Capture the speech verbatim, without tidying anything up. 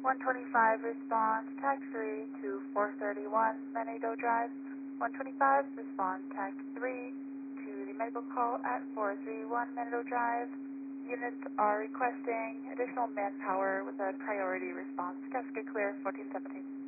one twenty-five response, tax three to four thirty-one Manado Drive. one twenty-five response, tax three to the medical call at four thirty-one Manado Drive. Units are requesting additional manpower with a priority response. Cascade clear, fourteen seventeen.